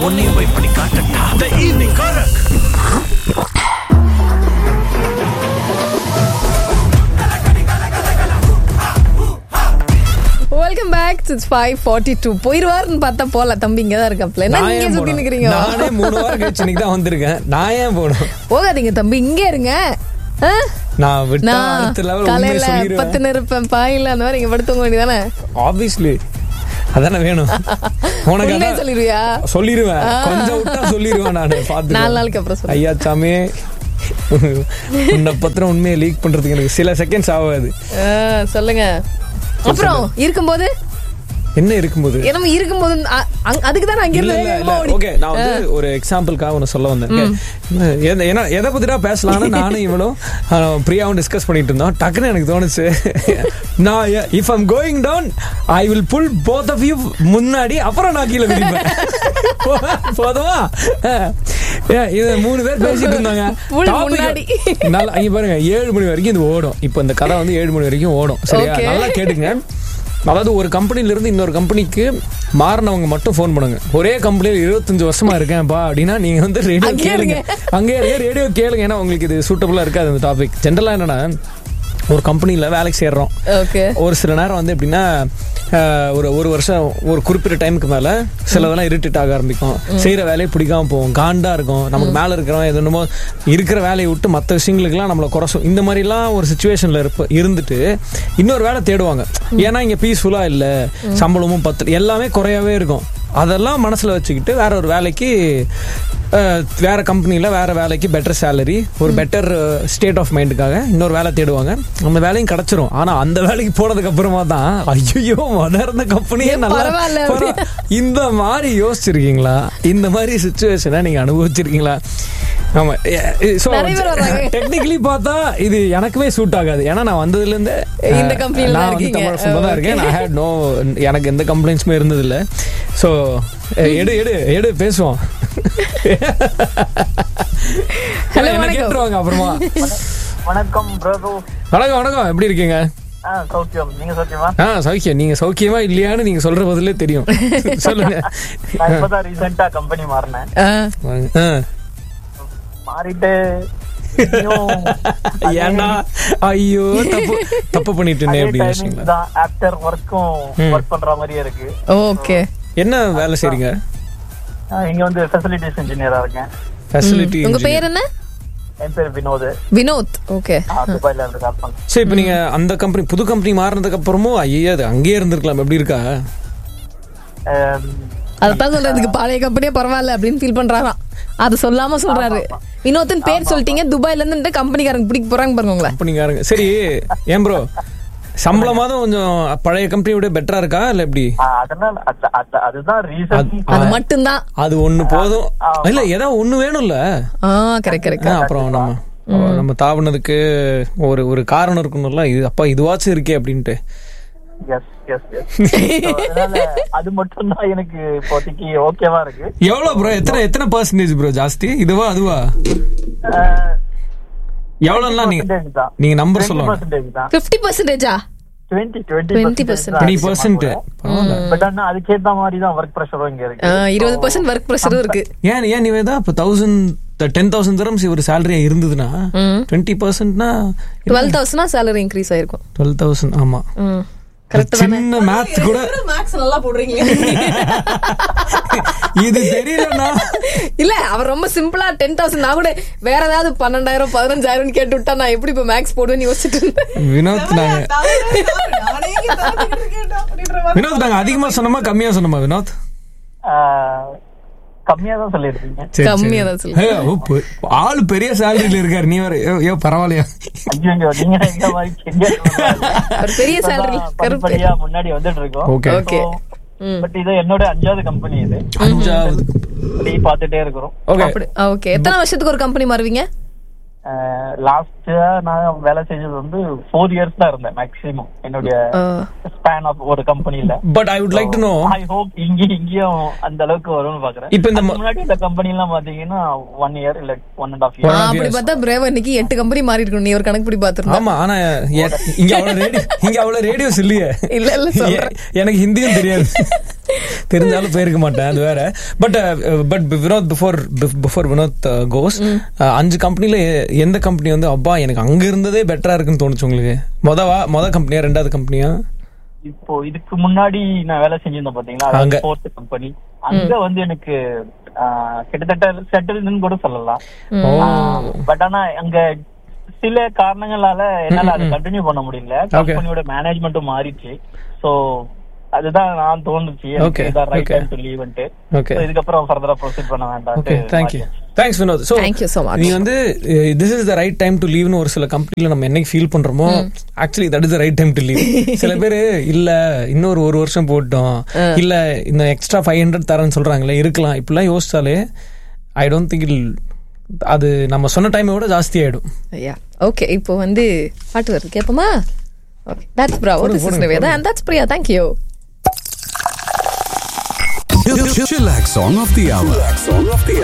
உன்னையும் போய் பண்ணி காட்டட்டா. The evening Korak. Welcome back. It's 5:42. போயிருவாருன்னு பார்த்தா போல. தம்பி இங்க தான் இருக்காப்ல. என்ன நீங்க சுத்தி நிக்கிறீங்க? நானே 3 வாரம் கழிச்சு இன்னைக்கு தான் வந்திருக்கேன். நான் ஏன் போகணும்? போகாதீங்க தம்பி, இங்கே இருங்க. நான் விட்டா அடுத்த லெவல் உண்மையை சொல்லிடுவேன். 10 இருப்பேன் பாயில அந்த மாதிரி இங்க படுத்துங்க வேண்டியதானே? ஆப்வியஸ்லி அதானே வேணும். உனக்கு சொல்லிடுவியா? சொல்லிடுவேன், கொஞ்சம் விட்டா சொல்லிடுவேன். நான் பார்த்து 4 நாளுக்கு அப்புறம் ஐயா சாமி உன்னை பத்திரம் உண்மையை லீக் பண்றதுக்கு எனக்கு சில செகண்ட்ஸ் ஆகாது. சொல்லுங்க. அப்புறம் இருக்கும்போது என்ன இருக்கும்போது நம்ம இருக்கும்போது அதுக்கு தான் அங்க இல்ல. ஓகே, நான் வந்து ஒரு எக்ஸாம்பிளுக்காக ஒன்று சொல்ல வந்தேன். ஏன்னா எதை பத்திடா பேசலாம்னு நானும் இவனும் பிரியாவும் டிஸ்கஸ் பண்ணிட்டு இருந்தோம். டக்குன்னு எனக்கு தோணுச்சு, நான் if I'm going down I will pull both of you முன்னாடி, அப்புறம் நான் கீழே குதிப்பேன். போதுமா? இது 3 பேர் பேசிட்டு இருந்தாங்க. நல்லா இங்க பாருங்க, 7 மணி வரைக்கும் இது ஓடும். இப்போ இந்த கதை வந்து 7 மணி வரைக்கும் ஓடும். சரியா? நல்லா கேட்டுங்க. அதாவது ஒரு கம்பெனில இருந்து இன்னொரு கம்பெனிக்கு மாறினவங்க மட்டும் ஃபோன் பண்ணுங்க. ஒரே கம்பெனியில் 25 வருஷமா இருக்கேன்ப்பா அப்படின்னா நீங்க வந்து ரேடியோ கேளுங்க. அங்கே ரேடியோ கேளுங்க. ஏன்னா உங்களுக்கு இது சூட்டபுளா இருக்காது அந்த டாபிக். ஜென்ரலா என்னன்னா, ஒரு கம்பெனியில் வேலைக்கு சேர்றோம். ஒரு சில நேரம் வந்து எப்படின்னா, ஒரு வருஷம் ஒரு குறிப்பிட்ட டைமுக்கு மேலே சிலதெல்லாம் இரிட்டேட் ஆக ஆரம்பிக்கும். செய்கிற வேலையை பிடிக்காம போவோம், காண்டா இருக்கும். நமக்கு மேலே இருக்கிறவன் எது என்னமோ இருக்கிற வேலையை விட்டு மற்ற விஷயங்களுக்கெல்லாம் நம்மளை குறைச்சும். இந்த மாதிரிலாம் ஒரு சுச்சுவேஷனில் இருந்துட்டு இன்னொரு வேலை தேடுவாங்க. ஏன்னா இங்கே பீஸ்ஃபுல்லாக இல்லை, சம்பளமும் 10 எல்லாமே குறையாவே இருக்கும். அதெல்லாம் மனசில் வச்சுக்கிட்டு வேற ஒரு வேலைக்கு, வேற கம்பெனியில் வேற வேலைக்கு பெட்டர் சேலரி, ஒரு பெட்டர் ஸ்டேட் ஆஃப் மைண்டுக்காக இன்னொரு வேலை தேடுவாங்க. அந்த வேலையும் கிடைச்சிரும். ஆனால் அந்த வேலைக்கு போனதுக்கு அப்புறமா தான் ஐயோ இருந்த கம்பெனியே நல்லா. இந்த மாதிரி யோசிச்சிருக்கீங்களா? இந்த மாதிரி சுச்சுவேஷனை நீங்க அனுபவிச்சிருக்கீங்களா? ஆமா. டெக்னிக்கலி பார்த்தா இது எனக்குமே சூட் ஆகாது. ஏன்னா நான் வந்ததுல இருந்து இந்த கம்பெனில நான் வந்து தமிழ் தான் இருக்கேன். I had no, எனக்கு எந்த கம்ப்ளைண்ட்ஸுமே இருந்தது இல்லை. ஸோ எடு பேசுவோம். என்ன கேட்டுருவாங்க அப்புறமா. வணக்கம் பிரதோ. வணக்கம், எப்படி இருக்கீங்க? சௌக்கியம். நீங்க சௌக்கியமா? சௌக்கியம். நீங்க சௌக்கியமா இல்லையான்னு நீங்க சொல்ற பதிலே தெரியும். சொல்லுங்க. நான் இப்பதான் ரீசெண்டா கம்பெனி மாறினேன். மாறிட்டு ஏன்னா ஐயோ தப்பு பண்ணிட்டு ஆஃப்டர் ஒர்க்கும் ஒர்க் பண்ற மாதிரியே இருக்கு. ஓகே. என்ன வேலை செய்றீங்க? இங்க வந்து ஃபெசிலிட்டிஸ் இன்ஜினியரா இருக்கேன். ஃபெசிலிட்டி. உங்க பேர் என்ன? என் பேர் வினோத். ஓகே. துபாய்ல இருந்து கால் பண்ணேன். சரி, இப்போ நீங்க அந்த கம்பெனி, புது கம்பெனி மாறினதுக்கு அப்புறமும் ஐயா அது அங்கேயே இருந்திருக்கலாம். எப்படி இருக்கா? அதான் சொல்றதுக்கு பழைய கம்பெனியே பரவாயில்ல அப்படின்னு ஃபீல் பண்றாராம். அது சொல்லாம சொல்றாரு. வினோத்தின் பேர் சொல்லிட்டீங்க. துபாய்ல இருந்து கம்பெனிக்காரங்க பிடிக்க போறாங்க பாருங்க. கம்பெனிக்காரங்க. சரி ஏன் ப்ரோ, சம்பளமாவது கொஞ்சம் பழைய கம்பெனியோட பெட்டரா இருக்கா இல்ல எப்படி? அதுதான் ரீசன். அது மட்டும்தான். அது ஒண்ணு போதும் இல்ல, ஏதாவது ஒண்ணு வேணும்ல. கரெக்ட். அப்புறம் நம்ம தாவுனதுக்கு ஒரு காரணம் இருக்கணும்ல. இது அப்பா இதுவாச்சும் இருக்கே அப்படின்ட்டு. அது மட்டும் தான் எனக்கு இப்போதைக்கு ஓகேவா இருக்கு. எவ்வளவு ப்ரோ? எத்தனை பர்சன்டேஜ் ப்ரோ ஜாஸ்தி? இதுவா அதுவா? எவ்வளவுலாம் நீங்க நம்பர் சொல்லுங்க. 50%. 20%. பட் ஆனா அதுக்கேத்த மாதிரி தான் வர்க் பிரஷரும் இங்க இருக்கு. 20% வர்க் பிரஷரும் இருக்கு. ஏன் நிவேதா, இப்ப 10,000 dirhams ஒரு சேலரியா இருந்ததுன்னா 20%னா 12,000 சேலரி இன்க்ரீஸ் ஆயிருக்கும். 12,000. ஆமா, சின்ன மேத் கூட மேக்ஸ் நல்லா போடுறீங்க. இது தெரியலனா இல்ல, அவர் ரொம்ப சிம்பிளா 10,000. நான் கூட வேற ஏதாவது 12,000 15,000 கேட்டு விட்டா நான் எப்படி இப்ப மேக்ஸ் போடுவேன்னு யோசிச்சுட்டு இருந்தேன். வினோத் நாங்க அதிகமா சொன்னோமா கம்மியா சொன்னோமா? வினோத் கம்மியா தான் சொல்லிருக்கீங்க. கம்மியா தான் சொல்லுங்க. ஆளு பெரிய சேலரியில இருக்காரு. நீ வேற பரவாயில்லையா? பெரிய சேலரி கருப்படியா முன்னாடி வந்துட்டு இருக்கோம். ஓகே. பட் இது என்னோட 5வது கம்பெனி. இது 5வது பாத்துட்டே இருக்கிறோம். ஓகே. எத்தனை வருஷத்துக்கு ஒரு கம்பெனி மாறுவீங்க? லாஸ்ட் நான் வேலை செஞ்சது வந்து 4 years தான் இருந்தேன் மேக்ஸிமம் என்னுடைய ஸ்பேன் ஆஃப் ஒரு கம்பெனில. But I would like to know, I hope இங்கேயும் அந்த அளவுக்கு வரும்னு பாக்குறேன். இப்போ இந்த முன்னாடி இந்த கம்பெனி எல்லாம் பாத்தீங்கன்னா 1 year இல்ல 1.5 year. அப்படி பார்த்தா பிரேவ் இன்னைக்கு 8 கம்பெனி மாறி இருக்கணும். நீ ஒரு கணக்கு படி பாத்துறோம். ஆமா, ஆனா இங்க அவ்வளவு ரேடியோஸ் இல்லையே. இல்ல எனக்கு ஹிந்தியும் தெரியாது, தெரிஞ்சாலும் போயிருக்க மாட்டேன், அது வேற. பட் வினோத், பிஃபோர் வினோத் கோஸ், 5 கம்பெனில எந்த கம்பெனி வந்து அப்பா எனக்கு அங்க இருந்ததே பெட்டரா இருக்குன்னு தோணுச்சு உங்களுக்கு? மொத கம்பெனியா, 2வது கம்பெனியா? இப்போ இதுக்கு முன்னாடி நான் வேலை செஞ்சிருந்தேன் பாத்தீங்களா, 4th கம்பெனி. அங்க வந்து எனக்கு கிட்டத்தட்ட செட்டில்னு கூட சொல்லலாம். பட் ஆனா அங்க சில காரணங்களால என்னால அதை கண்டினியூ பண்ண முடியல. கம்பெனியோட மேனேஜ்மெண்ட்டும் மாறிச்சு. சோ அதுதான் நான் தோணுச்சு ரைட் டைம் டு லீவ்ன்ட்டு. இதுக்கப்புறம் ஃபர்தரா ப்ரோசீட் பண்ண வேண்டாம். தேங்க்ஸ் வினோத். சோ நீ வந்து this is the right time to leave னு ஒரு சில கம்பெனில நம்ம என்னைக்கு ஃபீல் பண்றோமோ, actually that is the right time to leave. சில பேர் இல்ல இன்னொரு 1 வருஷம் போட்டோம், இல்ல இந்த எக்ஸ்ட்ரா 500 தரேன்னு சொல்றாங்களே, இருக்கலாம், இப்படிலாம் யோசிச்சாலே ஐ டோன்ட் திங்க் அது நம்ம சொன்ன டைமை விட ஜாஸ்தி ஆயிடும். ஓகே, இப்போ வந்து பாட்டு வருது, கேப்போமா? Okay, that's Bravo, this is Niveda and that's Priya. Thank you. Chillax song of the hour.